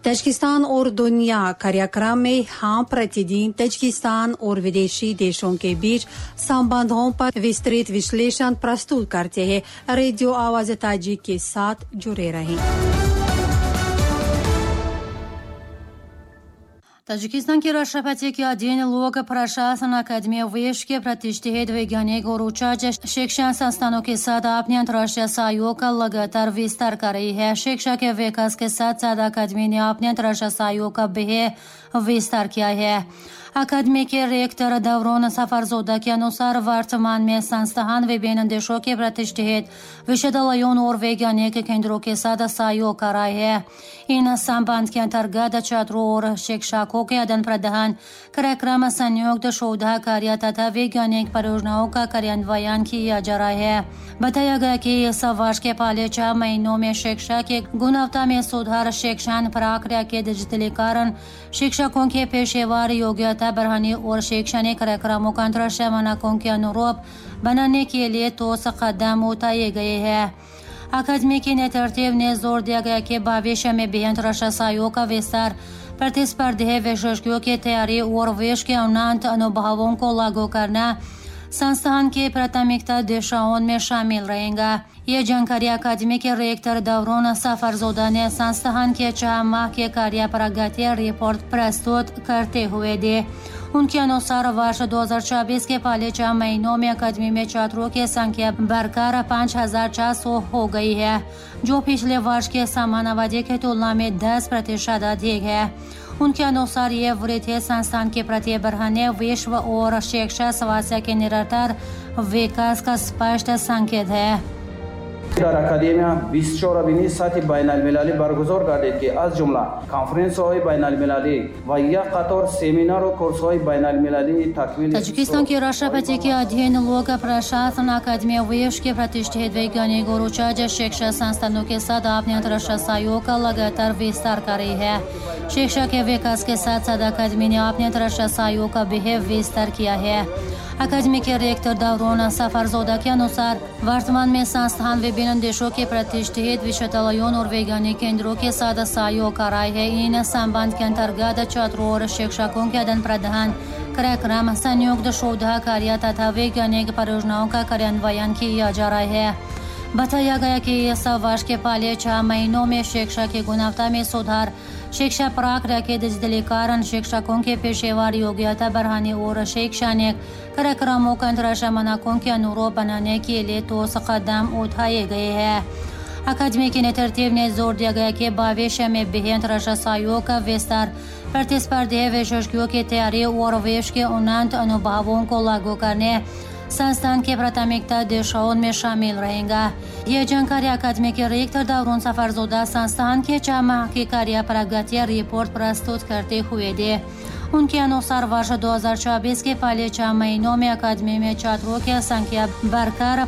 Tajikistan और दुनिया कार्यक्रम में हम प्रतिदिन तजिकिस्तान और विदेशी देशों के बीच संबंधों पर विस्तृत विश्लेषण प्रस्तुत करते हैं। रेडियो आवाज ताजिक के साथ जुड़े रहें। ताजिकिस्तान के राष्ट्रपति के अधीन लोक प्रशासन अकादमी विश्व के प्रतिष्ठित वैज्ञानिक और उच्च शिक्षा संस्थानों के साथ अपने अंतर्राष्ट्रीय सहयोग का लगातार विस्तार कर रही है। शिक्षा के विकास के साथ साथ अकादमी ने अपने अंतर्राष्ट्रीय सहयोग का भी विस्तार किया है। अकादमी के रेक्टर दावरून सफरजोदा के अनुसार वर्तमान में संस्थान विभिन्न देशों के प्रतिष्ठित विश्वविद्यालयों और वैज्ञानिक केंद्रों के साथ सहयोग कर रहा है। इन संबंध के अंतर्गत छात्रों और शिक्षकों के आदान प्रदान, कार्यक्रम, संयुक्त शोध कार्य तथा वैज्ञानिक परियोजनाओं का कार्यान्वयन किया जा रहा है। बताया गया कि इस वर्ष के पहले 6 महीनों में शिक्षा की गुणवत्ता में सुधार, शिक्षण प्रक्रिया के डिजिटलीकरण, शिक्षकों के पेशेवर योग्यता बढ़ाने और शैक्षणिक कार्यक्रमों का अंतर्राष्ट्रीय मानकों के अनुरूप बनाने के लिए ठोस कदम उठाए गए हैं। अकादमी के नेतृत्व ने जोर दिया गया कि भविष्य में भी अंतर्राष्ट्रीय सहयोग का विस्तार प्रतिस्पर्धी विशेषज्ञों की तैयारी और विश्व के उन्नत अनुभवों को लागू करना संस्थान की प्राथमिकता दिशाओं में शामिल रहेगा। ये जानकारी अकादमी के रेक्टर दावरून सफरजोदा ने संस्थान के 6 माह के कार्य प्रगति रिपोर्ट प्रस्तुत करते हुए दी। उनके अनुसार वर्ष 2024 के पहले 6 महीनों में अकादमी में छात्रों की संख्या बढ़कर 5400 हो गई है, जो पिछले वर्ष के समान अवधि की तुलना में 10% अधिक है। उनके अनुसार ये वृद्धि संस्थान के प्रति बढ़ाने विश्व और शिक्षा स्वास्थ्य के निरंतर विकास का स्पष्ट संकेत है। در اکادمیا 24 بینی سطح بین المللی برگزار گردید که از جمله کنفرانس های بین المللی و یک قطار سمینار و کورس های بین المللی تکمیل ताजिकिस्तान के राष्ट्रपति के अधीन लोक प्रशासन अकादमी विश्व के प्रतिष्ठित वैज्ञानिक और उच्च शिक्षा संस्थानों के साथ अपने अंतर्राष्ट्रीय सहयोग का लगातार विस्तार कर रही है। शिक्षा के विकास के साथ साथ अकादमी ने अपने अंतर्राष्ट्रीय सहयोग का भी विस्तार किया है। अकादमी के रेक्टर दावरून सफरजोदा के अनुसार वर्तमान में संस्थान विभिन्न देशों के प्रतिष्ठित विश्वविद्यालयों और वैज्ञानिक केंद्रों के साथ सहयोग कर रहा है। इन संबंध के अंतर्गत छात्रों और शिक्षकों के आदान प्रदान, कार्यक्रम, संयुक्त शोध कार्य तथा वैज्ञानिक परियोजनाओं का कार्यान्वयन किया जा रहा है। बताया गया कि इस वर्ष के पहले 6 महीनों में शिक्षा की गुणवत्ता में सुधार, शिक्षा प्रक्रिया के डिजिटलीकरण, शिक्षकों के पेशेवर योग्यता बढ़ाने और शैक्षणिक कार्यक्रमों को अंतर्राष्ट्रीय मानकों के अनुरूप बनाने के लिए ठोस कदम उठाए गए हैं। अकादमी के नेतृत्व ने जोर दिया गया कि भविष्य में भी अंतर्राष्ट्रीय सहयोग का विस्तार प्रतिस्पर्धी विशेषज्ञों की तैयारी और विश्व के उन्नत अनुभवों को लागू करने संस्थान के प्राथमिकता दिशाओं में शामिल रहेगा। ये जानकारी अकादमी के रेक्टर दावरून सफरजोदा संस्थान के 6 माह की कार्य प्रगति रिपोर्ट प्रस्तुत करते हुए दी। उनके अनुसार वर्ष 2024 के पहले 6 महीनों में अकादमी में छात्रों की संख्या बढ़कर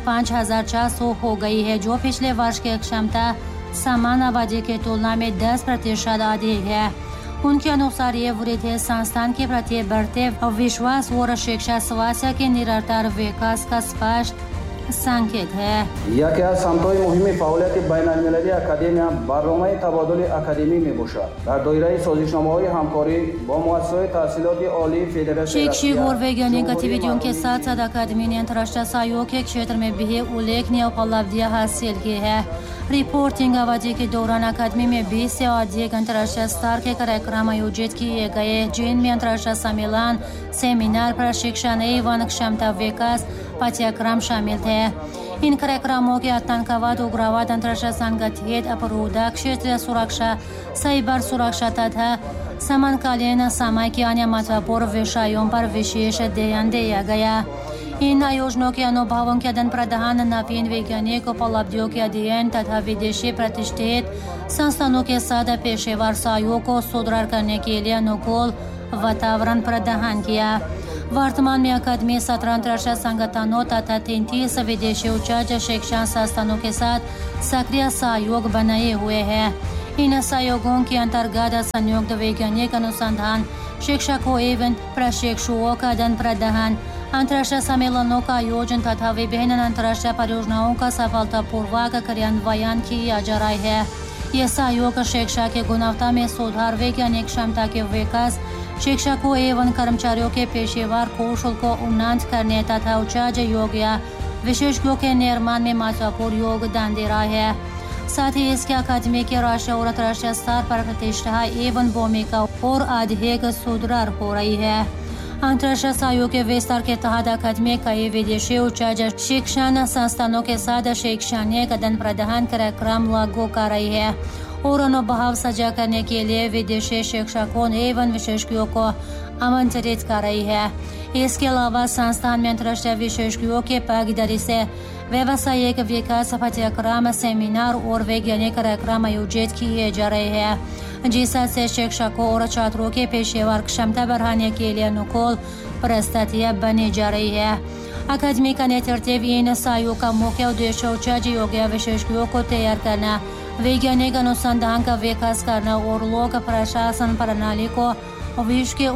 5400 हो गई है, जो पिछले वर्ष की क्षमता समान अवधि की तुलना में 10% अधिक है। उनके अनुसार ये वृद्धि संस्थान के प्रति बढ़ते विश्वास और शिक्षा स्वास्थ्य के निरंतर विकास का स्पष्ट संकेत है। یکی از سمت‌های مهم فعالیت بین‌المللی اکادمیا برنامه تبادل اکادمی میباشد. در دایره سازشنامه‌های همکاری با مؤسسات تحصیلات عالی فدراسیون शैक्षिक और वैज्ञानिक गतिविधियों के साथ साथ अकादमी ने अंतर्राष्ट्रीय सहयोग के क्षेत्र में भी उल्लेखनीय उपलब्धियां हासिल की है। रिपोर्टिंग अवधि के दौरान अकादमी में 20 से अधिक अंतर्राष्ट्रीय स्तर के कार्यक्रम आयोजित किए गए, जिनमें अंतर्राष्ट्रीय सम्मेलन, सेमिनार, प्रशिक्षण एवं क्षमता विकास पाठ्यक्रम शामिल थे। इन कार्यक्रमों के आतंकवाद, उग्रवाद, अंतर्राष्ट्रीय संगठित अपराध, क्षेत्रीय सुरक्षा, साइबर सुरक्षा तथा समकालीन समय के अन्य महत्वपूर्ण विषयों पर विशेष ध्यान दिया गया। इन आयोजनों के अनुभवों के आदान प्रदान, नवीन वैज्ञानिक उपलब्धियों के अध्ययन तथा विदेशी प्रतिष्ठित संस्थानों के साथ पेशेवर सहयोग को सुदृढ़ करने के लिए अनुकूल वातावरण प्रदान किया। वर्तमान में अकादमी 17 अंतर्राष्ट्रीय संगठनों तथा 33 विदेशी उच्च शिक्षा संस्थानों के साथ सक्रिय सहयोग बनाए हुए हैं। इन सहयोगों के अंतर्गत संयुक्त वैज्ञानिक अनुसंधान, शिक्षकों एवं प्रशिक्षुओं का आदान प्रदान, अंतर्राष्ट्रीय सम्मेलनों का आयोजन तथा विभिन्न अंतर्राष्ट्रीय परियोजनाओं का सफलतापूर्वक कार्यान्वयन किया जा रहा है। ये सहयोग शिक्षा के गुणवत्ता में सुधार, वैज्ञानिक क्षमता के विकास, शिक्षकों एवं कर्मचारियों के पेशेवर कौशल को उन्नत करने तथा उच्च योग्य विशेषज्ञों के निर्माण में महत्वपूर्ण योगदान दे रहा है। साथ ही इसके अकादमी के राष्ट्रीय और अंतर्राष्ट्रीय स्तर पर प्रतिष्ठा एवं भूमिका और अधिक सुदृढ़ हो रही है। अंतर्राष्ट्रीय सहयोग के विस्तार के तहत अकादमी कई विदेशी उच्च शिक्षण संस्थानों के साथ शैक्षणिक आदान प्रदान कार्यक्रम लागू कर रही है और अनुभव साझा करने के लिए विदेशी शिक्षकों एवं विशेषज्ञों को आमंत्रित कर रही है। इसके अलावा संस्थान में अंतर्राष्ट्रीय विशेषज्ञों के भागीदारी से व्यावसायिक विकास पाठ्यक्रम, सेमिनार और वैज्ञानिक कार्यक्रम आयोजित किए जा रहे हैं, जिससे शिक्षकों और छात्रों के पेशेवर क्षमता बढ़ाने के लिए अनुकूल परिस्थितियां बनी जा रही है। अकादमी का नेतृत्व इन सहयोग का मुख्य उद्देश्य उच्च योग्य विशेषज्ञों को तैयार करना, वैज्ञानिक अनुसंधान का विकास करना और लोक प्रशासन प्रणाली को विश्व के